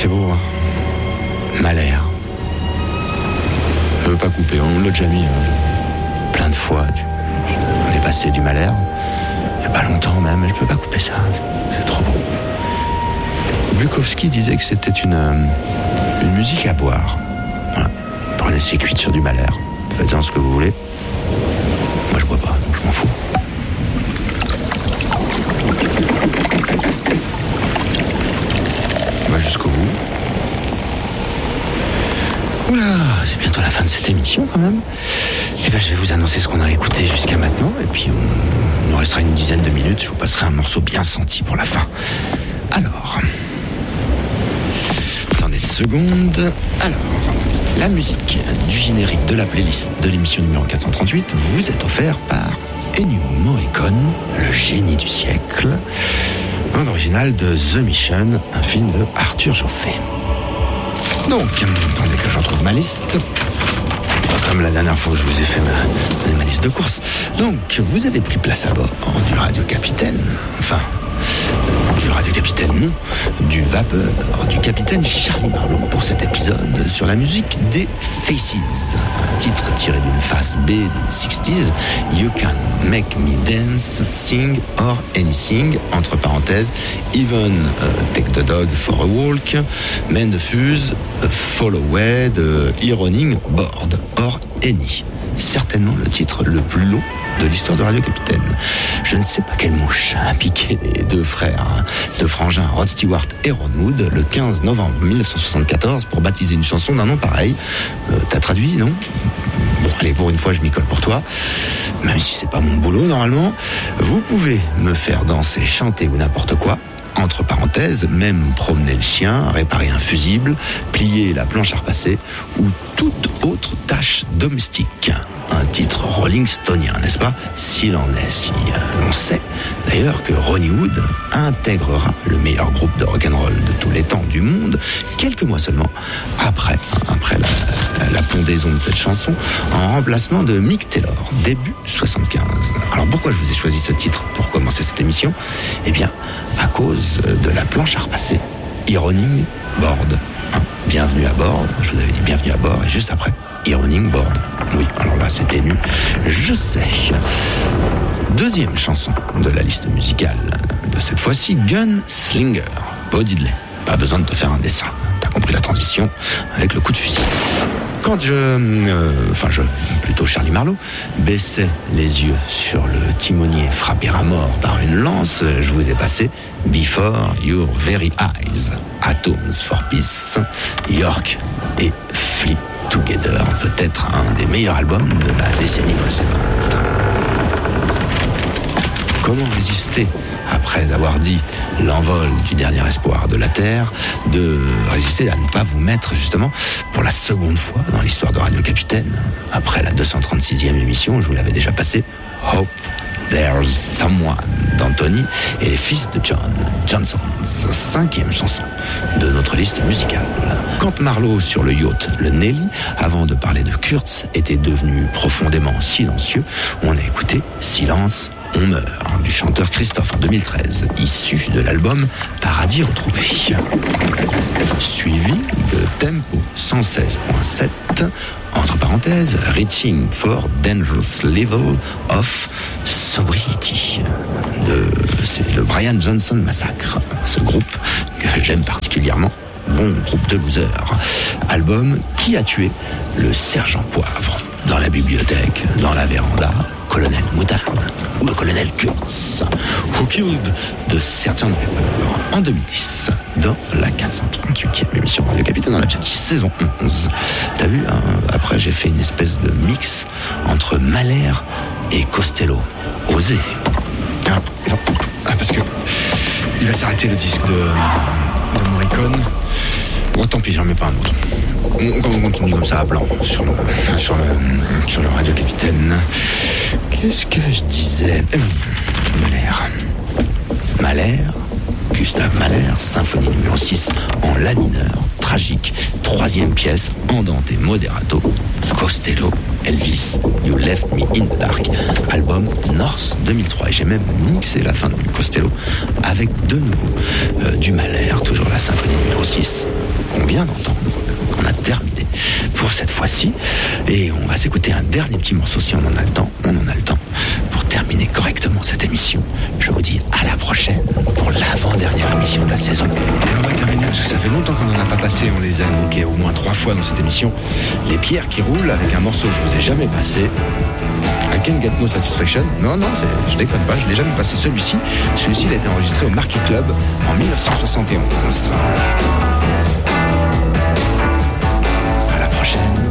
C'est beau, hein. Mahler. Je veux pas couper, on l'a déjà mis plein de fois. On est passé du Mahler, il y a pas longtemps même, mais je peux pas couper ça. C'est trop beau. Bukowski disait que c'était une musique à boire. Voilà. Prenez ces cuites sur du Mahler, faites-en ce que vous voulez. Moi je bois pas, donc je m'en fous. On va jusqu'au bout. Oula, c'est bientôt la fin de cette émission quand même. Et ben je vais vous annoncer ce qu'on a écouté jusqu'à maintenant. Et puis on nous restera une dizaine de minutes. Je vous passerai un morceau bien senti pour la fin. Alors, attendez une seconde. Alors, la musique du générique de la playlist de l'émission numéro 438 vous est offert par Ennio Morricone, le génie du siècle. Bande originale de The Mission, un film de Arthur Joffé. Donc, attendez que je retrouve ma liste. Comme la dernière fois que je vous ai fait ma liste de courses. Donc, vous avez pris place à bord du Radio Capitaine. Enfin, du Radio Capitaine, non. Du vapeur du capitaine Charlie Marlowe pour cet épisode sur la musique des Faces. Un titre tiré d'une face B des 60s. You can make me dance, sing or anything. Entre parenthèses, even take the dog for a walk. Mend the fuse, fall away de Running Board or any. Certainement le titre le plus long de l'histoire de Radio Capitaine. Je ne sais pas quelle mouche a piqué les deux frères, deux frangins, Rod Stewart et Ron Wood, le 15 novembre 1974 pour baptiser une chanson d'un nom pareil. T'as traduit, non ? Bon, allez, pour une fois, je m'y colle pour toi. Même si c'est pas mon boulot, normalement. Vous pouvez me faire danser, chanter ou n'importe quoi. Entre parenthèses, même promener le chien, réparer un fusible, plier la planche à repasser ou toute autre tâche domestique. Un titre Rolling Stonien, n'est-ce pas ? S'il en est, si l'on sait d'ailleurs que Ronnie Wood intégrera le meilleur groupe de rock'n'roll de tous les temps du monde, quelques mois seulement après la pondaison de cette chanson, en remplacement de Mick Taylor, début 75. Alors pourquoi je vous ai choisi ce titre pour commencer cette émission ? Eh bien, à cause de la planche à repasser, Running Board. Bienvenue à bord, je vous avais dit bienvenue à bord, et juste après, Running Board. Oui, alors là, c'est ténu, je sais. Deuxième chanson de la liste musicale de cette fois-ci, Gunslinger, Bo Diddley. Pas besoin de te faire un dessin, t'as compris la transition avec le coup de fusil. Quand plutôt Charlie Marlowe, baissait les yeux sur le timonier frappé à mort par une lance, je vous ai passé Before Your Very Eyes, Atoms for Peace, York et Flee Together, peut-être un des meilleurs albums de la décennie précédente. Comment résister, après avoir dit l'envol du dernier espoir de la Terre, de résister à ne pas vous mettre justement pour la seconde fois dans l'histoire de Radio Capitaine, après la 236e émission, je vous l'avais déjà passé, Hope There's Someone d'Anthony et les fils de John Johnson, cinquième chanson de notre liste musicale. Quand Marlowe sur le yacht, le Nelly, avant de parler de Kurtz, était devenu profondément silencieux, on a écouté Silence, on meurt, du chanteur Christophe en 2013, issu de l'album Paradis retrouvé. Suivi de Tempo 116.7, entre parenthèses, Reaching for Dangerous Level of Sobriety. C'est le Brian Johnson Massacre, ce groupe que j'aime particulièrement. Bon groupe de losers. Album Qui a tué le sergent Poivre. Dans la bibliothèque, dans la véranda, Colonel Moutarde ou le Colonel Kurtz. Who Killed the Sergeant Pepper en 2010 dans la 438e émission Radio Capitaine dans la saison 11. T'as vu, hein, après j'ai fait une espèce de mix entre Mahler et Costello. Osé. Parce que il va s'arrêter le disque de Morricone. Bon, tant pis, j'en mets pas un autre. On continue comme ça à blanc sur le Radio Capitaine. Qu'est-ce que je disais ? Mahler, Gustave Mahler, symphonie numéro 6 en la mineur, tragique, troisième pièce, andante moderato, Costello, Elvis, You Left Me in the Dark, album North 2003. Et j'ai même mixé la fin du Costello avec de nouveau du Mahler, toujours la symphonie numéro 6, qu'on vient d'entendre, qu'on a terminé pour cette fois-ci. Et on va s'écouter un dernier petit morceau si on en a le temps. On en a le temps pour terminer correctement cette émission. Je vous dis à la prochaine pour l'avant-dernière émission de la saison. Et on va terminer parce que ça fait longtemps qu'on n'en a pas passé. On les a évoqués au moins 3 fois dans cette émission. Les pierres qui roulent avec un morceau que je vous ai jamais passé. I Can't Get No Satisfaction. Non, je déconne pas, je l'ai jamais passé. Celui-ci, il a été enregistré au Marquis Club en 1971. À la prochaine.